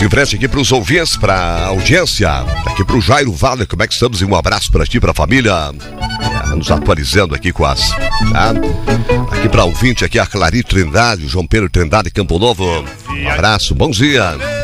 em frente aqui para os ouvintes, para a audiência, aqui para o Jairo Vale, como é que estamos? E um abraço para ti, para a família, nos atualizando aqui com as... Tá? Aqui para ouvinte, aqui a Clary Trindade, João Pedro Trindade, Campo Novo, um abraço, bom dia.